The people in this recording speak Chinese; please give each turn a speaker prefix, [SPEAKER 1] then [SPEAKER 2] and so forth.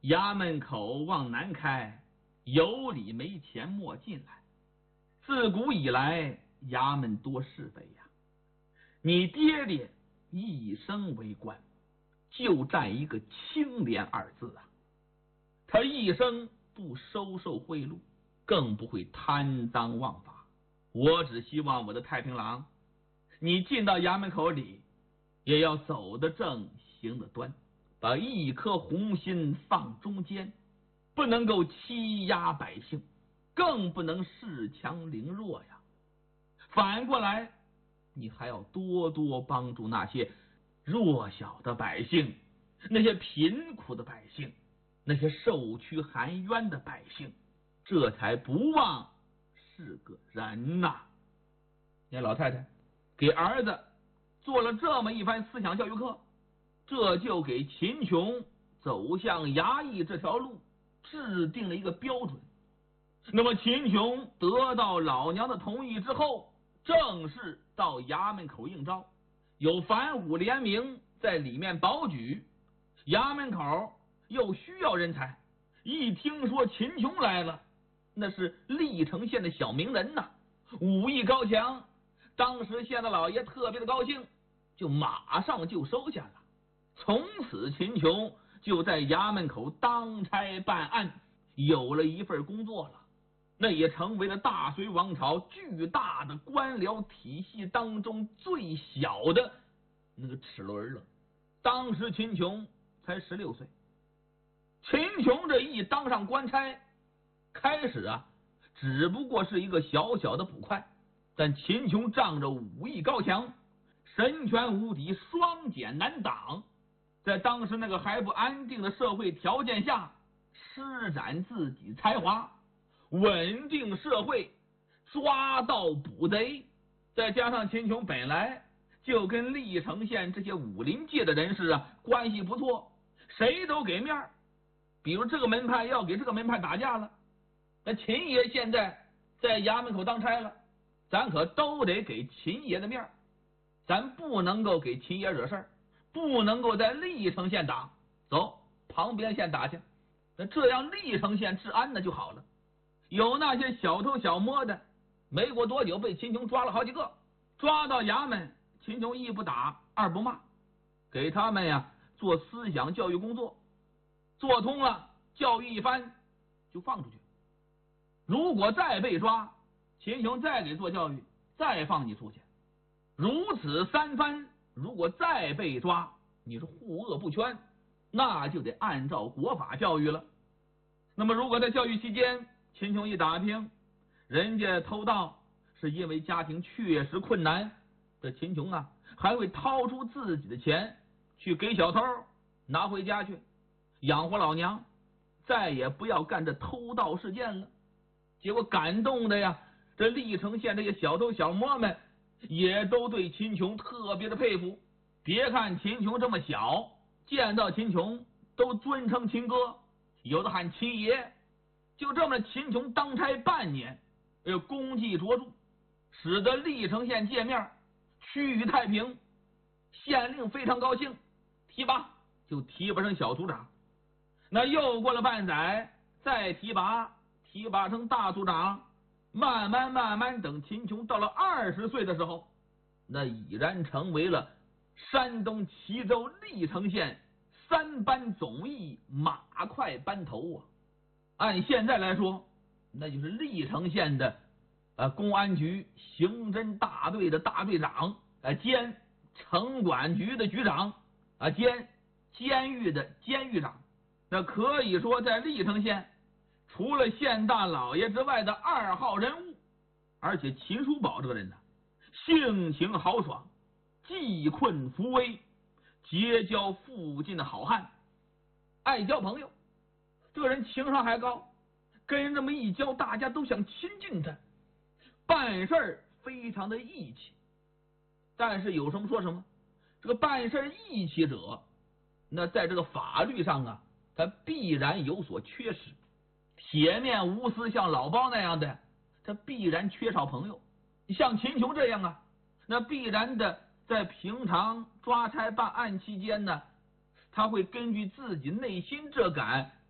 [SPEAKER 1] 衙门口往南开，有理没钱莫进来。自古以来，衙门多是非呀。你爹爹一生为官，就占一个清廉二字啊。他一生不收受贿赂，更不会贪赃枉法。我只希望我的太平郎，你进到衙门口里，也要走得正，行得端，把一颗红心放中间，不能够欺压百姓，更不能恃强凌弱呀。反过来，你还要多多帮助那些弱小的百姓，那些贫苦的百姓，那些受屈含冤的百姓，这才不忘是个人呐。你看老太太给儿子做了这么一番思想教育课，这就给秦琼走向衙役这条路制定了一个标准。那么秦琼得到老娘的同意之后，正式到衙门口应招，有反武联名在里面保举，衙门口又需要人才。一听说秦琼来了，那是历城县的小名人呐，武艺高强。当时县的老爷特别的高兴，就马上就收下了。从此秦琼就在衙门口当差办案，有了一份工作了。那也成为了大隋王朝巨大的官僚体系当中最小的那个齿轮了。当时秦琼才16岁，秦琼这一当上官差，开始只不过是一个小小的捕快，但秦琼仗着武艺高强，神拳无敌，双锏难挡，在当时那个还不安定的社会条件下，施展自己才华，稳定社会，抓到捕贼。再加上秦琼本来就跟历城县这些武林界的人士关系不错，谁都给面。比如这个门派要给这个门派打架了，那秦爷现在在衙门口当差了，咱可都得给秦爷的面，咱不能够给秦爷惹事儿，不能够在历城县打，走旁边县打去，那这样历城县治安呢就好了。有那些小偷小摸的，没过多久被秦琼抓了好几个，抓到衙门，秦琼一不打二不骂，给他们做思想教育工作，做通了教育一番就放出去。如果再被抓，秦琼再给做教育，再放你出去。如此三番，如果再被抓，你是护恶不全，那就得按照国法教育了。那么如果在教育期间，秦琼一打听，人家偷盗是因为家庭确实困难，这秦琼还会掏出自己的钱去给小偷拿回家去养活老娘，再也不要干这偷盗事件了。结果感动的这历城县这些小偷小摸们也都对秦琼特别的佩服。别看秦琼这么小，见到秦琼都尊称秦哥，有的喊秦爷。就这么秦琼当差半年，功绩卓著，使得历城县界面趋于太平。县令非常高兴，提拔就提拔成小组长。那又过了半载，再提拔成大组长。慢慢等秦琼到了20岁的时候，那已然成为了山东齐州历城县3班总役马快班头按现在来说，那就是历城县的公安局刑侦大队的大队长，兼城管局的局长，兼监狱的监狱长。那可以说在历城县除了县大老爷之外的2号人物。而且秦叔宝这个人性情豪爽，济困扶危，结交附近的好汉，爱交朋友。这个人情商还高，跟人这么一交，大家都想亲近他，办事儿非常的义气。但是有什么说什么，这个办事义气者，那在这个法律上他必然有所缺失。铁面无私像老包那样的，他必然缺少朋友。像秦琼这样那必然的在平常抓差办案期间呢，他会根据自己内心这杆